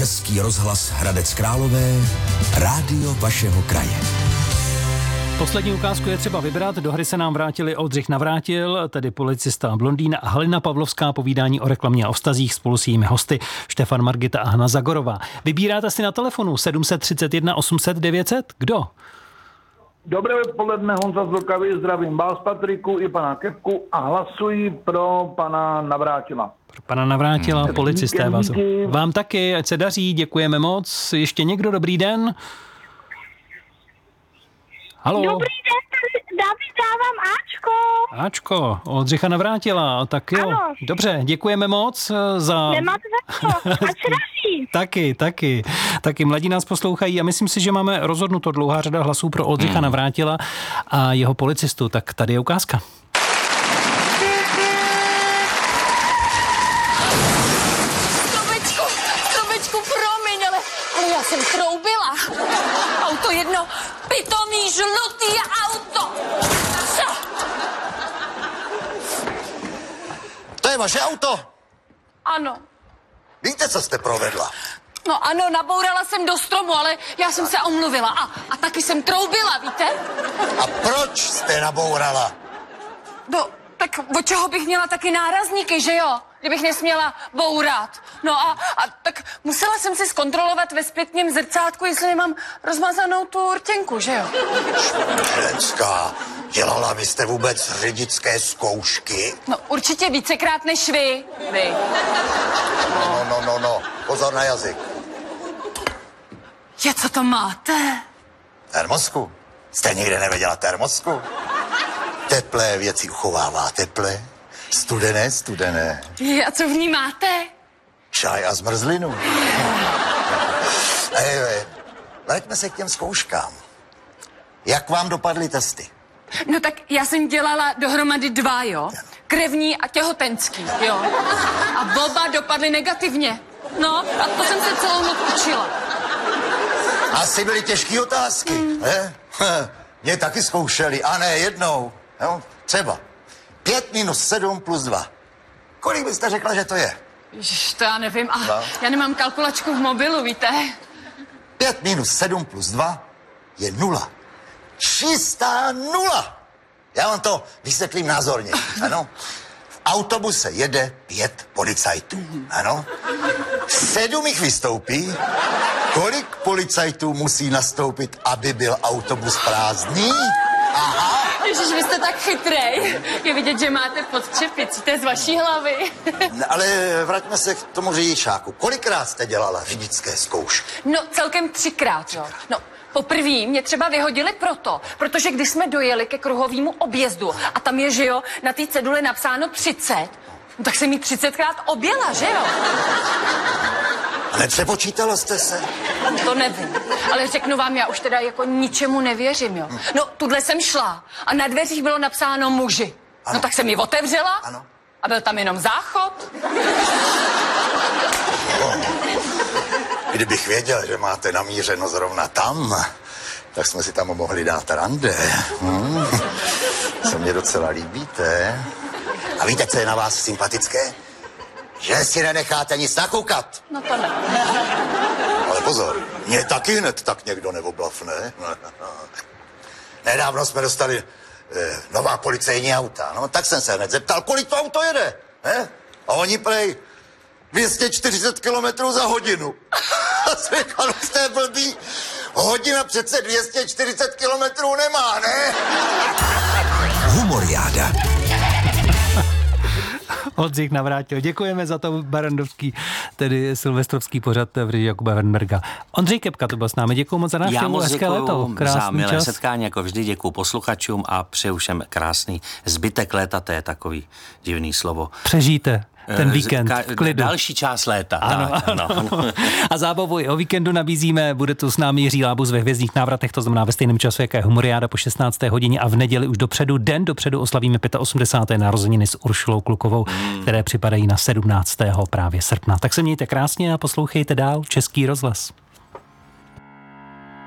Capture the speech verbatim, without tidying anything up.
Český rozhlas Hradec Králové, rádio vašeho kraje. Poslední ukázku je třeba vybrat. Do hry se nám vrátili Oldřich Navrátil, tedy policista Blondýn, a Halina Pavlovská, povídání o reklamě a o vztazích spolu s jejími hosty Štefan Margita a Hana Zagorová. Vybíráte si na telefonu sedm set třicet jedna osm set devět set. Kdo? Dobré odpoledne, Honza z Vltavy, zdravím vás, Patriku, i pana Kepku a hlasuji pro pana Navrátila. Pro pana Navrátila, hmm. policisté vás. Díky. Vám taky, ať se daří, děkujeme moc. Ještě někdo, dobrý den? Halo. Dobrý den, David, dávám Ačko. Ačko, Oldřicha Navrátila, tak jo. Ano. Dobře, děkujeme moc za... Nemáte za to, ať se daří. Taky, taky. Taky mladí nás poslouchají a myslím si, že máme rozhodnuto, dlouhá řada hlasů pro Oldřicha hmm. Navrátila a jeho policistu. Tak tady je ukázka. Strobečku, strobečku, promiň, ale, ale já jsem troubila. Auto jedno, pitomý, žlutý auto. Co? To je vaše auto? Ano. Víte, co jste provedla? No ano, nabourala jsem do stromu, ale já jsem se omluvila. A, a taky jsem troubila, víte? A proč jste nabourala? No, tak od čeho bych měla taky nárazníky, že jo? Kdybych nesměla bourat. No a, a tak musela jsem si zkontrolovat ve zpětném zrcátku, jestli nemám rozmazanou tu rtěnku, že jo? Ženská, dělala byste vůbec řidičské zkoušky? No určitě vícekrát než vy. Vy. No, no, no, no, pozor na jazyk. Je, co to máte? Termosku? Jste nikdy nevěděla termosku? Teplé věci uchovává teplé, studené, studené. Je, a co v ní máte? Čaj a zmrzlinu. Ej, vraťme se k těm zkouškám. Jak vám dopadly testy? No tak já jsem dělala dohromady dva, jo? Krevní a těhotenský, jo? A oba dopadly negativně. No, a to jsem se celou noc učila. Asi byly těžké otázky, mm. ne? Mě taky zkoušeli, a ne jednou. Jo? Třeba pět minus sedm plus dva. Kolik byste řekla, že to je? Ježiš, to já nevím. A no. Já nemám kalkulačku v mobilu, víte? Pět minus sedm plus dva je nula. Čistá nula. Já vám to vysvětlím názorně, ano? V autobuse jede pět policajtů, ano? Sedm jich vystoupí. Kolik policajtů musí nastoupit, aby byl autobus prázdný? Aha. Ježiš, vy jste tak chytrej. Je vidět, že máte pod čepicí, to je z vaší hlavy. Ale vraťme se k tomu řidičáku. Kolikrát jste dělala řidičské zkoušky? No, celkem třikrát, jo. No, poprvé mě třeba vyhodili proto, protože když jsme dojeli ke kruhovému objezdu a tam je, že jo, na té ceduli napsáno třicet, no, tak jsem jí třicetkrát objela, že jo? A nepřepočítala jste se? To nevím, ale řeknu vám, já už teda jako ničemu nevěřím, jo. No, tudle jsem šla a na dveřích bylo napsáno muži. Ano. No tak jsem ji otevřela Ano. A byl tam jenom záchod. Oh. Kdybych věděl, že máte namířeno zrovna tam, tak jsme si tam mohli dát rande. Hmm. Se mně docela líbíte. A víte, co je na vás sympatické? Že si nenecháte nic nakoukat. No to ne. Ale pozor, mě taky hned tak někdo neoblafne. Nedávno jsme dostali eh, nová policejní auta. No, tak jsem se hned zeptal, kolik to auto jede. Ne? A oni prej dvě stě čtyřicet kilometrů za hodinu. A jsem říkal, jste blbý. Hodina přece dvě stě čtyřicet kilometrů nemá, ne? Humoriáda. Oldřich Navrátil. Děkujeme za to barandovský, tedy silvestrovský pořad v režii Jakuba Wernberga. Ondřej Kepka to byl s námi. Děkuju moc za návštěvu. Hezké léto. Krásný za milé čas. setkání, jako vždy děkuju posluchačům a přeju všem krásný zbytek léta, to je takový divný slovo. Přežijte ten víkend Ka- v klidu. Další část léta. Ano, tak, ano. ano. A zábavu i o víkendu nabízíme. Bude tu s námi Jiří Lábus ve Hvězdných návratech, to znamená ve stejném času, jaké je Humoriáda po šestnácté hodině, a v neděli už dopředu, den dopředu oslavíme osmdesát pět narozeniny s Uršulou Klukovou, hmm. které připadají na sedmnáctého právě srpna. Tak se mějte krásně a poslouchejte dál Český rozhlas.